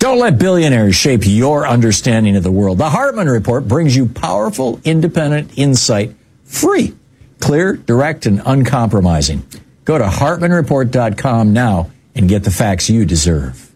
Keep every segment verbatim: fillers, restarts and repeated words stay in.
Don't let billionaires shape your understanding of the world. The Hartman Report brings you powerful, independent insight, free, clear, direct, and uncompromising. Go to hartman report dot com now and get the facts you deserve.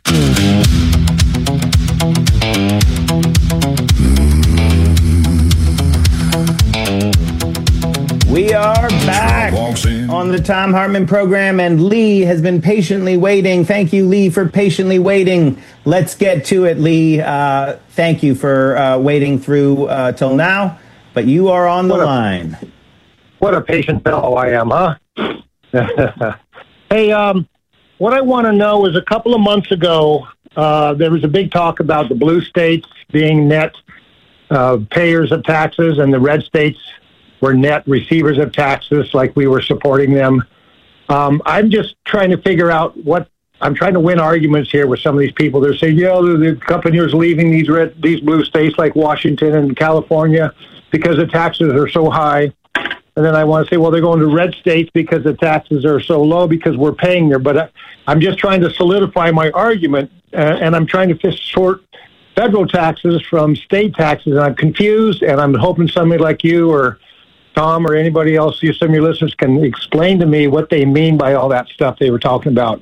We are back on the Thom Hartmann program, and Lee has been patiently waiting. Thank you, Lee, for patiently waiting. Let's get to it, Lee. Uh, thank you for uh, waiting through uh, till now, but you are on the what a, line. What a patient fellow I am, huh? Hey, um, what I want to know is a couple of months ago, uh, there was a big talk about the blue states being net uh, payers of taxes and the red states were net receivers of taxes, like we were supporting them. Um, I'm just trying to figure out what, I'm trying to win arguments here with some of these people. They're saying, yeah, the, the companies leaving these red, these blue states like Washington and California because the taxes are so high. And then I want to say, well, they're going to red states because the taxes are so low because we're paying there. But I, I'm just trying to solidify my argument, uh, and I'm trying to sort federal taxes from state taxes. And I'm confused, and I'm hoping somebody like you or Tom or anybody else, you, some of your listeners, can explain to me what they mean by all that stuff they were talking about.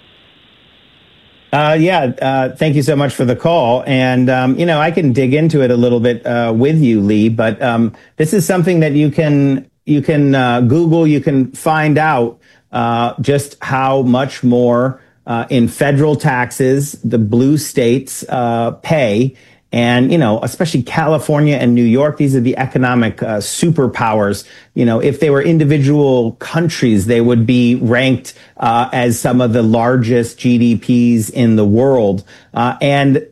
Uh, yeah, uh, thank you so much for the call. And, um, you know, I can dig into it a little bit uh, with you, Lee, but um, this is something that you can you can uh, Google, you can find out uh, just how much more uh, in federal taxes the blue states uh, pay. And, you know, especially California and New York, these are the economic uh, superpowers. You know, if they were individual countries, they would be ranked uh, as some of the largest G D Ps in the world. Uh, and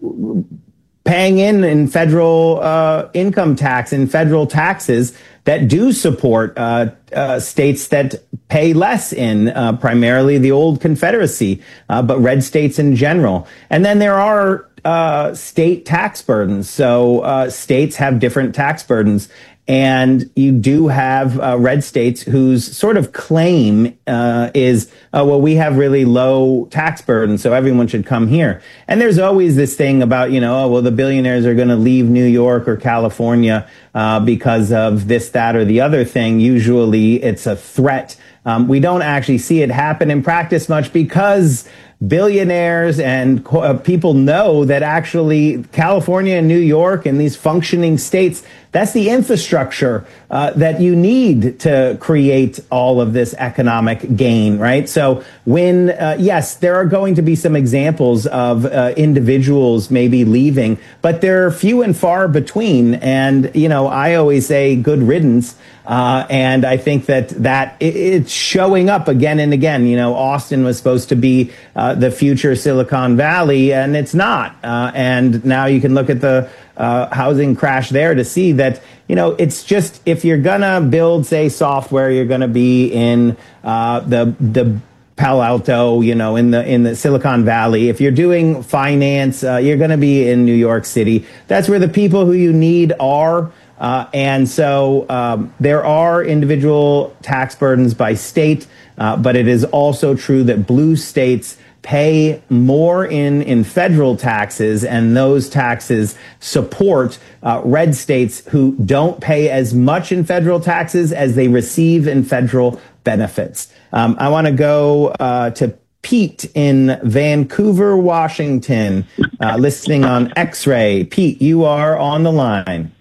paying in in federal uh, income tax and federal taxes that do support uh, uh, states that pay less in, uh, primarily the old Confederacy, uh, but red states in general. And then there are Uh, state tax burdens. So uh, states have different tax burdens. And you do have uh, red states whose sort of claim uh, is, oh, well, we have really low tax burdens, so everyone should come here. And there's always this thing about, you know, oh, well, the billionaires are going to leave New York or California uh, because of this, that, or the other thing. Usually it's a threat. Um, we don't actually see it happen in practice much because billionaires and uh, people know that actually California and New York and these functioning states, that's the infrastructure uh, that you need to create all of this economic gain, right? So when, uh, yes, there are going to be some examples of uh, individuals maybe leaving, but they're few and far between. And, you know, I always say good riddance. Uh, and I think that that it, it's showing up again and again. You know, Austin was supposed to be uh, the future Silicon Valley, and it's not. Uh, and now you can look at the uh, housing crash there to see that, you know, it's just, if you're going to build, say, software, you're going to be in uh, the the Palo Alto, you know, in the in the Silicon Valley. If you're doing finance, uh, you're going to be in New York City. That's where the people who you need are. Uh, and so um, there are individual tax burdens by state, uh, but it is also true that blue states pay more in, in federal taxes, and those taxes support uh, red states who don't pay as much in federal taxes as they receive in federal benefits. Um, I want to go uh, to Pete in Vancouver, Washington, uh, listening on X-Ray. Pete, you are on the line.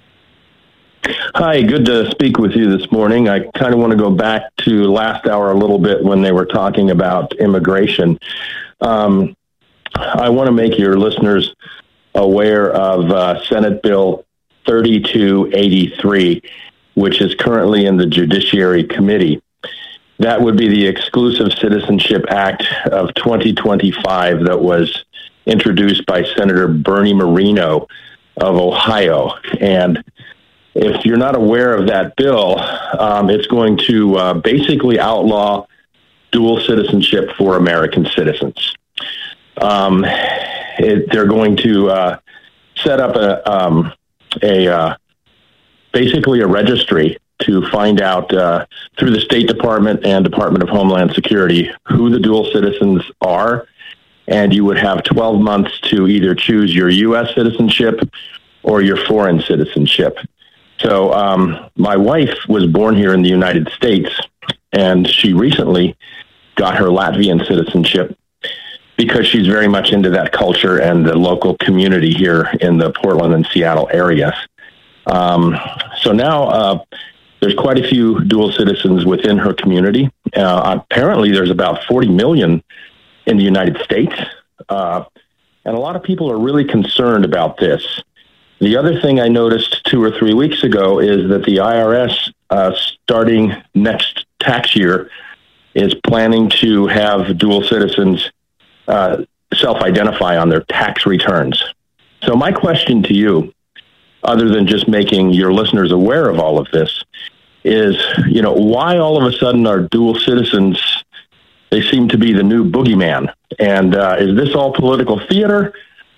Hi, good to speak with you this morning. I kind of want to go back to last hour a little bit when they were talking about immigration. Um, I want to make your listeners aware of uh, Senate Bill thirty-two eighty-three, which is currently in the Judiciary Committee. That would be the Exclusive Citizenship Act of twenty twenty-five that was introduced by Senator Bernie Moreno of Ohio. And if you're not aware of that bill, um, it's going to uh, basically outlaw dual citizenship for American citizens. Um, it, they're going to uh, set up a, um, a uh, basically a registry to find out uh, through the State Department and Department of Homeland Security who the dual citizens are, and you would have twelve months to either choose your U S citizenship or your foreign citizenship. So um, my wife was born here in the United States, and she recently got her Latvian citizenship because she's very much into that culture and the local community here in the Portland and Seattle areas. Um, so now uh, there's quite a few dual citizens within her community. Uh, apparently there's about forty million in the United States. Uh, and a lot of people are really concerned about this. The other thing I noticed two or three weeks ago is that the I R S, uh, starting next tax year, is planning to have dual citizens uh, self-identify on their tax returns. So my question to you, other than just making your listeners aware of all of this, is, you know, why all of a sudden are dual citizens, they seem to be the new boogeyman? And uh, is this all political theater,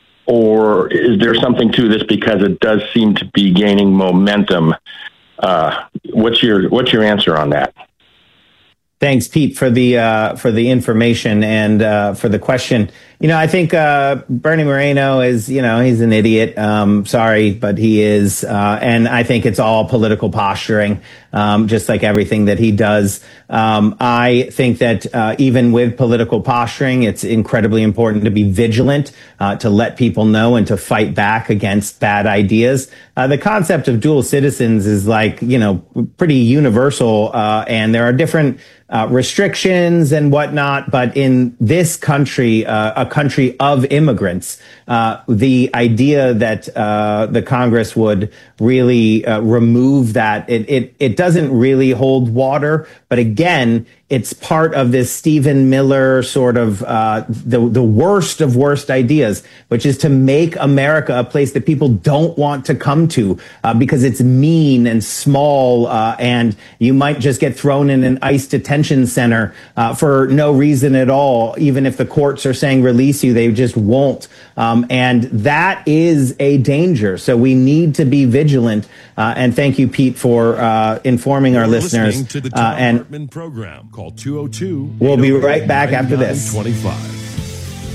or is there something to this because it does seem to be gaining momentum? Uh, what's your what's your answer on that? Thanks, Pete, for the uh, for the information and uh, for the question. You know, I think uh, Bernie Moreno is, you know, he's an idiot. Um, sorry, but he is. Uh, and I think it's all political posturing, um, just like everything that he does. Um, I think that uh, even with political posturing, it's incredibly important to be vigilant, uh, to let people know and to fight back against bad ideas. Uh, the concept of dual citizens is like, you know, pretty universal, uh, and there are different uh, restrictions and whatnot. But in this country, uh, a country of immigrants, uh, the idea that uh, the Congress would really uh, remove that, it, it it doesn't really hold water. But again, it's part of this Stephen Miller sort of uh, the the worst of worst ideas, which is to make America a place that people don't want to come to uh, because it's mean and small, uh, and you might just get thrown in an ICE detention center uh, for no reason at all. Even if the courts are saying release you, they just won't. Um, and that is a danger. So we need to be vigilant. Uh, and thank you, Pete, for uh, informing our You're listeners. To the uh, and Hartman program. Call two oh two. We'll be right back after this. twenty-five.